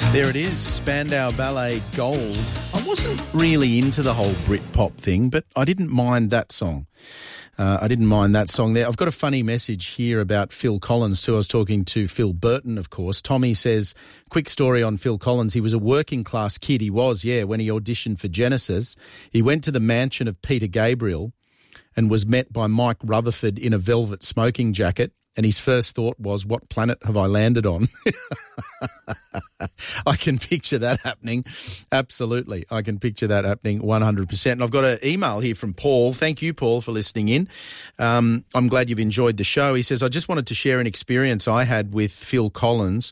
There it is, Spandau Ballet Gold. I wasn't really into the whole Britpop thing, but I didn't mind that song. There. I've got a funny message here about Phil Collins too. I was talking to Phil Burton, of course. Tommy says, quick story on Phil Collins. He was a working class kid. He was, when he auditioned for Genesis. He went to the mansion of Peter Gabriel and was met by Mike Rutherford in a velvet smoking jacket. And his first thought was, what planet have I landed on? I can picture that happening. Absolutely. I can picture that happening 100%. And I've got an email here from Paul. Thank you, Paul, for listening in. I'm glad you've enjoyed the show. He says, I just wanted to share an experience I had with Phil Collins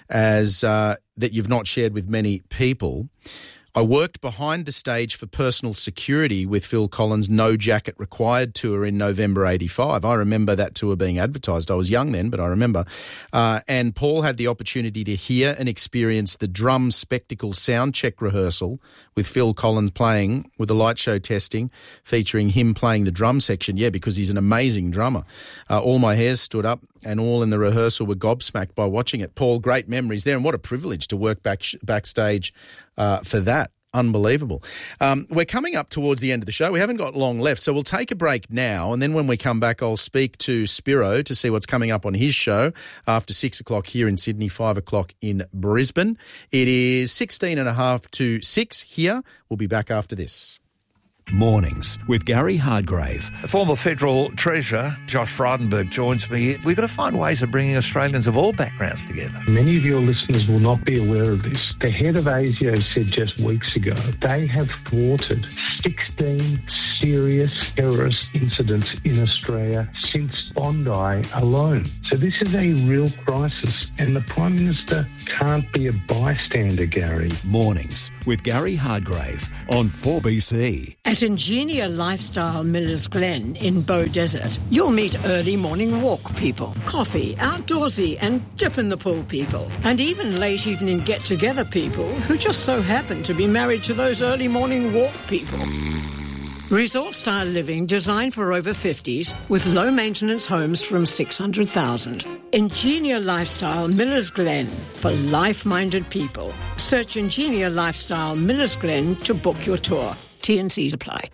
that you've not shared with many people. I worked behind the stage for personal security with Phil Collins' No Jacket Required tour in November 85. I remember that tour being advertised. I was young then, but I remember. And Paul had the opportunity to hear and experience the drum spectacle sound check rehearsal with Phil Collins playing with the light show testing, featuring him playing the drum section. Yeah, because he's an amazing drummer. All my hairs stood up and all in the rehearsal were gobsmacked by watching it. Paul, great memories there, and what a privilege to work backstage for that. Unbelievable. We're coming up towards the end of the show. We haven't got long left, so we'll take a break now, and then when we come back, I'll speak to Spiro to see what's coming up on his show after 6 o'clock here in Sydney, 5 o'clock in Brisbane. It is 16:30 to 6 here. We'll be back after this. Mornings with Gary Hardgrave. Former Federal Treasurer Josh Frydenberg joins me. We've got to find ways of bringing Australians of all backgrounds together. Many of your listeners will not be aware of this. The head of ASIO said just weeks ago they have thwarted 16 serious terrorist incidents in Australia since Bondi alone. So this is a real crisis, and the Prime Minister can't be a bystander, Gary. Mornings with Gary Hardgrave on 4BC. At Ingenia Lifestyle Millers Glen in Bow Desert, you'll meet early morning walk people, coffee, outdoorsy and dip in the pool people, and even late evening get-together people who just so happen to be married to those early morning walk people. Resort-style living designed for over 50s with low-maintenance homes from 600,000. Ingenia Lifestyle Millers Glen for life-minded people. Search Ingenia Lifestyle Millers Glen to book your tour. T&Cs apply.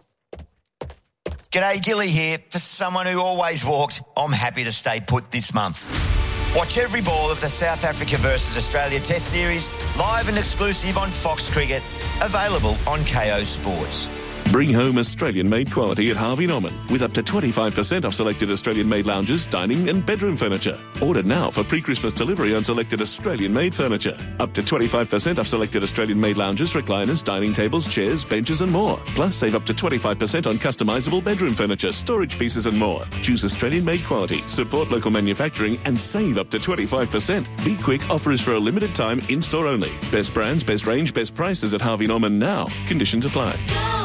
G'day, Gilly here. For someone who always walked, I'm happy to stay put this month. Watch every ball of the South Africa versus Australia Test Series live and exclusive on Fox Cricket, available on KO Sports. Bring home Australian-made quality at Harvey Norman with up to 25% off selected Australian-made lounges, dining and bedroom furniture. Order now for pre-Christmas delivery on selected Australian-made furniture. Up to 25% off selected Australian-made lounges, recliners, dining tables, chairs, benches and more. Plus, save up to 25% on customisable bedroom furniture, storage pieces and more. Choose Australian-made quality, support local manufacturing and save up to 25%. Be quick, offer is for a limited time, in-store only. Best brands, best range, best prices at Harvey Norman now. Conditions apply.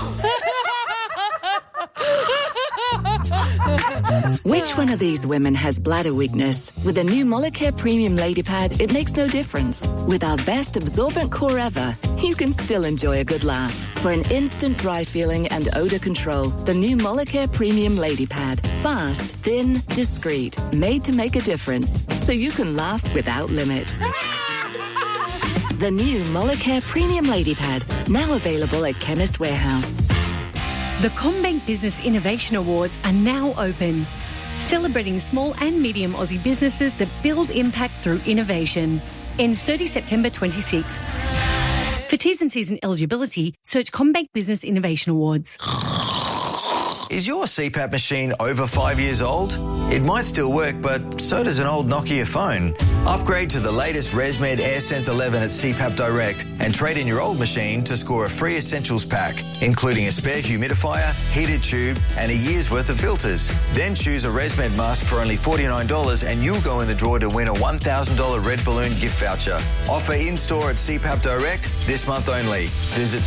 Which one of these women has bladder weakness? With a new Molicare Premium Lady Pad, it makes no difference. With our best absorbent core ever, you can still enjoy a good laugh. For an instant dry feeling and odour control, the new Molicare Premium Lady Pad. Fast, thin, discreet, made to make a difference. So you can laugh without limits. The new Molicare Premium Lady Pad, now available at Chemist Warehouse. The CommBank Business Innovation Awards are now open, celebrating small and medium Aussie businesses that build impact through innovation. Ends 30 September 26. For T's and C's and eligibility, search CommBank Business Innovation Awards. Is your CPAP machine over 5 years old? It might still work, but so does an old Nokia phone. Upgrade to the latest ResMed AirSense 11 at CPAP Direct and trade in your old machine to score a free essentials pack, including a spare humidifier, heated tube and a year's worth of filters. Then choose a ResMed mask for only $49 and you'll go in the draw to win a $1,000 Red Balloon gift voucher. Offer in-store at CPAP Direct this month only. Visit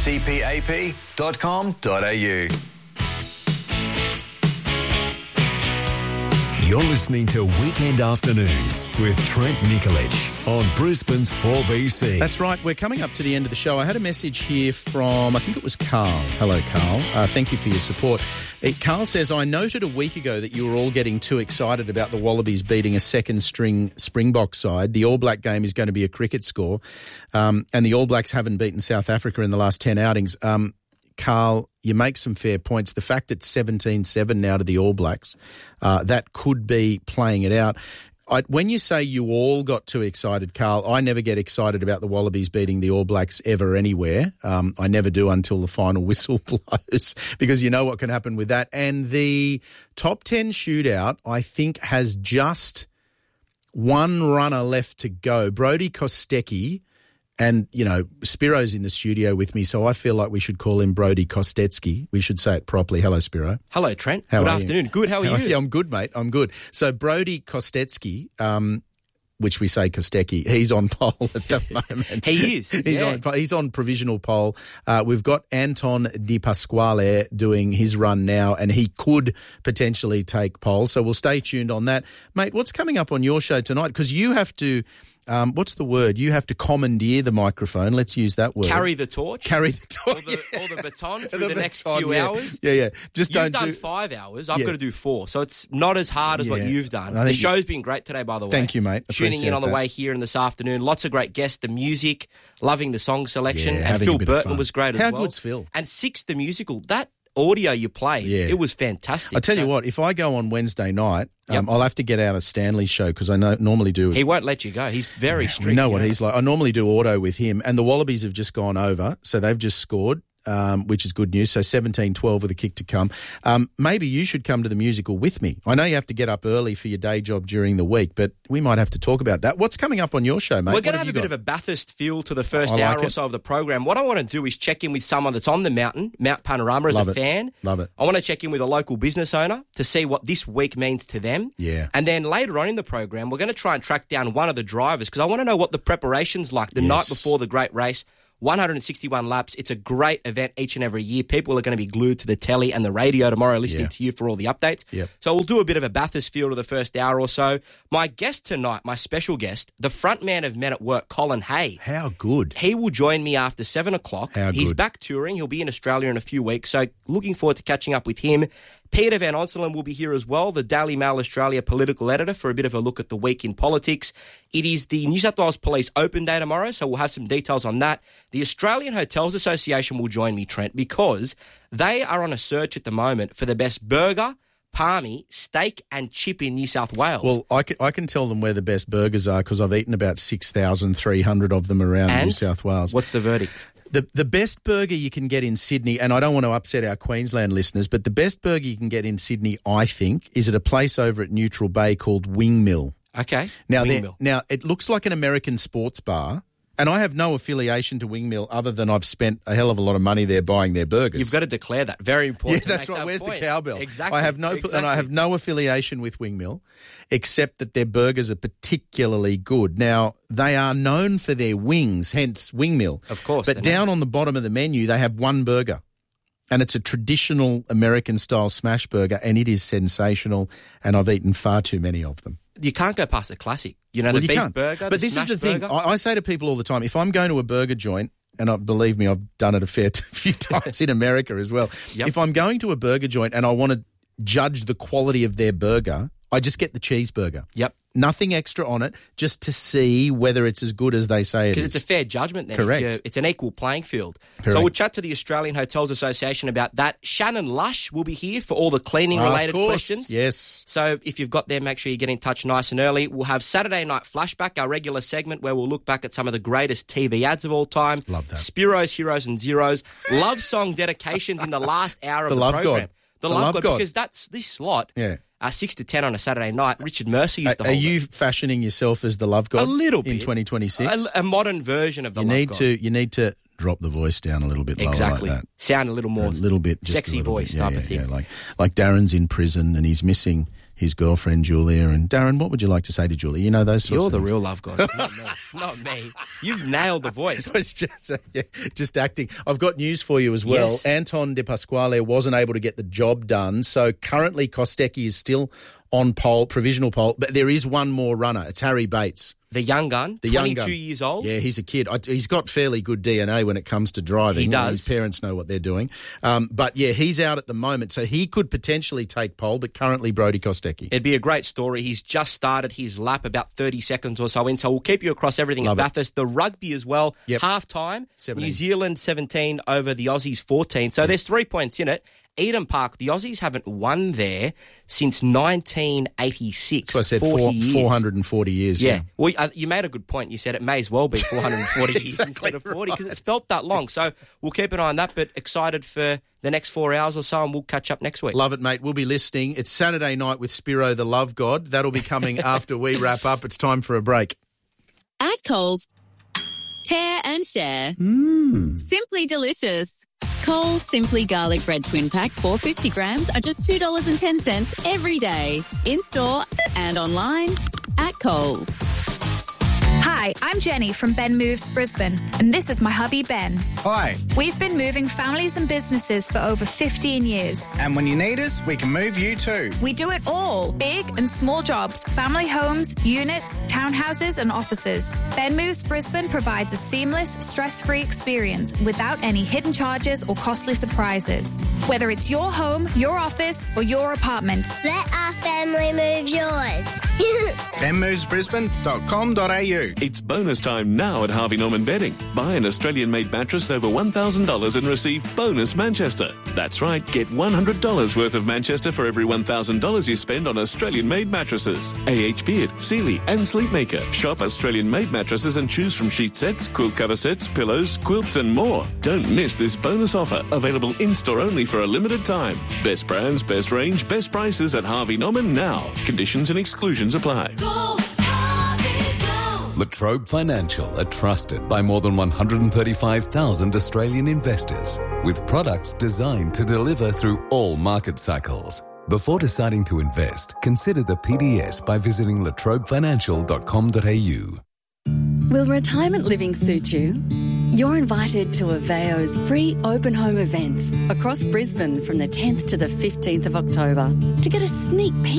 cpap.com.au. You're listening to Weekend Afternoons with Trent Nikolic on Brisbane's 4BC. That's right. We're coming up to the end of the show. I had a message here from, I think it was Carl. Hello, Carl. Thank you for your support. Carl says, I noted a week ago that you were all getting too excited about the Wallabies beating a second-string Springbok side. The All Black game is going to be a cricket score, and the All Blacks haven't beaten South Africa in the last 10 outings. Carl, you make some fair points. The fact it's 17-7 now to the All Blacks, that could be playing it out. When you say you all got too excited, Carl, I never get excited about the Wallabies beating the All Blacks ever anywhere. I never do until the final whistle blows, because you know what can happen with that. And the top 10 shootout, I think, has just one runner left to go. Brodie Kostecki. And, you know, Spiro's in the studio with me, so I feel like we should call him Brodie Kostecki. We should say it properly. Hello, Spiro. Hello, Trent. Good afternoon. Good. How are you? Yeah, I'm good, mate. I'm good. So Brodie Kostecki, which we say Kostecki, he's on poll at the moment. He is. He's on provisional poll. We've got Anton Di Pasquale doing his run now, and he could potentially take poll. So we'll stay tuned on that. Mate, what's coming up on your show tonight? Because you have to... what's the word? You have to commandeer the microphone. Let's use that word. Carry the torch. Carry the torch. Or the baton for the next few hours. Yeah. Just You've done 5 hours. I've got to do 4. So it's not as hard as what you've done. The show's been great today, by the way. Thank you, mate. Tuning in on the way here in this afternoon. Lots of great guests. The music, loving the song selection. And Phil Burton was great as well. How good's Phil? And Six, the musical. That audio you played, it was fantastic. I tell you what, if I go on Wednesday night, I'll have to get out of Stanley's show, because I normally do. He won't let you go. He's very strict. You know what he's like. I normally do auto with him, and the Wallabies have just gone over, so they've just scored. Which is good news. So 17-12 with a kick to come. Maybe you should come to the musical with me. I know you have to get up early for your day job during the week, but we might have to talk about that. What's coming up on your show, mate? We're going to have a bit of a Bathurst feel to the first hour or so of the program. What I want to do is check in with someone that's on the mountain, Mount Panorama, as a fan. Love it. I want to check in with a local business owner to see what this week means to them. Yeah. And then later on in the program, we're going to try and track down one of the drivers, because I want to know what the preparation's like the night before the great race. 161 laps. It's a great event each and every year. People are going to be glued to the telly and the radio tomorrow listening to you for all the updates. Yep. So we'll do a bit of a Bathurst feel to the first hour or so. My guest tonight, my special guest, the front man of Men at Work, Colin Hay. How good. He will join me after 7 o'clock. He's back touring. He'll be in Australia in a few weeks. So looking forward to catching up with him. Peter Van Onselen will be here as well, the Daily Mail Australia political editor, for a bit of a look at the week in politics. It is the New South Wales Police Open Day tomorrow, so we'll have some details on that. The Australian Hotels Association will join me, Trent, because they are on a search at the moment for the best burger, palmy, steak and chip in New South Wales. Well, I can tell them where the best burgers are, because I've eaten about 6,300 of them around New South Wales. What's the verdict? The best burger you can get in Sydney, and I don't want to upset our Queensland listeners, but the best burger you can get in Sydney, I think, is at a place over at Neutral Bay called Wingmill. Okay. Now, it looks like an American sports bar, and I have no affiliation to Wingmill other than I've spent a hell of a lot of money there buying their burgers. You've got to declare that. Very important. Yeah, that's right. Where's the cowbell? Exactly. I have no affiliation with Wingmill, except that their burgers are particularly good. Now, they are known for their wings, hence Wingmill. Of course. But down on the bottom of the menu, they have one burger. And it's a traditional American-style smash burger, and it is sensational, and I've eaten far too many of them. You can't go past the classic. You know, the beef burger, but this is the thing. I say to people all the time, if I'm going to a burger joint, and believe me, I've done it a few times in America as well. Yep. If I'm going to a burger joint and I want to judge the quality of their burger, I just get the cheeseburger. Yep. Nothing extra on it, just to see whether it's as good as they say it is. Because it's a fair judgment then. Correct. It's an equal playing field. Correct. So we'll chat to the Australian Hotels Association about that. Shannon Lush will be here for all the cleaning-related questions. Yes. So if you've got them, make sure you get in touch nice and early. We'll have Saturday Night Flashback, our regular segment where we'll look back at some of the greatest TV ads of all time. Love that. Spiro's Heroes and Zeros. Love song dedications in the last hour of the Love program. God. The Love God, because that's this slot. Yeah. 6 to 10 on a Saturday night. Richard Mercer used to hold Are you fashioning yourself as the Love God? A little bit. In 2026? A modern version of the Love God. You need to drop the voice down a little bit lower like that. Sound a little more a little bit, just sexy voice type of thing. Yeah, like Darren's in prison and he's missing his girlfriend Julia. And Darren, what would you like to say to Julia? You know those sorts of things. You're the real Love God, not me. Not me. You've nailed the voice. It's just acting. I've got news for you as well. Yes. Anton De Pasquale wasn't able to get the job done, so currently Kostecki is still on pole, provisional pole. But there is one more runner. It's Harry Bates. The young gun, 22 years old. Yeah, he's a kid. He's got fairly good DNA when it comes to driving. He does. His parents know what they're doing. But, yeah, he's out at the moment, so he could potentially take pole, but currently Brodie Kostecki. It'd be a great story. He's just started his lap about 30 seconds or so in, so we'll keep you across everything at Bathurst. The rugby as well, half-time, 17. New Zealand 17 over the Aussies 14. So there's 3 points in it. Eden Park, the Aussies haven't won there since 1986. So I said 440 years. Yeah. Well, you made a good point. You said it may as well be 440 years Exactly instead of 40 because it's felt that long. So we'll keep an eye on that, but excited for the next 4 hours or so, and we'll catch up next week. Love it, mate. We'll be listening. It's Saturday night with Spiro the Love God. That'll be coming after we wrap up. It's time for a break. At Coles, tear and share. Simply delicious. Coles Simply Garlic Bread Twin Pack 450 grams are just $2.10 every day. In-store and online at Coles. Hi, I'm Jenny from Ben Moves Brisbane, and this is my hubby Ben. Hi. We've been moving families and businesses for over 15 years. And when you need us, we can move you too. We do it all, big and small jobs, family homes, units, townhouses and offices. Ben Moves Brisbane provides a seamless, stress-free experience without any hidden charges or costly surprises. Whether it's your home, your office or your apartment. Let our family move yours. benmovesbrisbane.com.au. It's bonus time now at Harvey Norman Bedding. Buy an Australian-made mattress over $1,000 and receive bonus Manchester. That's right, get $100 worth of Manchester for every $1,000 you spend on Australian-made mattresses. AH Beard, Sealy and Sleepmaker. Shop Australian-made mattresses and choose from sheet sets, quilt cover sets, pillows, quilts and more. Don't miss this bonus offer, available in-store only for a limited time. Best brands, best range, best prices at Harvey Norman now. Conditions and exclusions apply. La Trobe Financial are trusted by more than 135,000 Australian investors with products designed to deliver through all market cycles. Before deciding to invest, consider the PDS by visiting latrobefinancial.com.au. Will retirement living suit you? You're invited to Aveo's free open home events across Brisbane from the 10th to the 15th of October to get a sneak peek